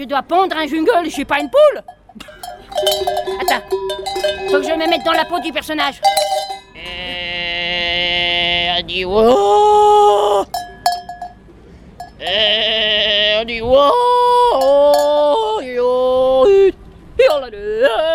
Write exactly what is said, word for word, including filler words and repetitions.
dois pondre un jungle, je suis pas une poule. Attends, faut que je me mette dans la peau du personnage. Euh, on dit wow. Euh, on dit wow.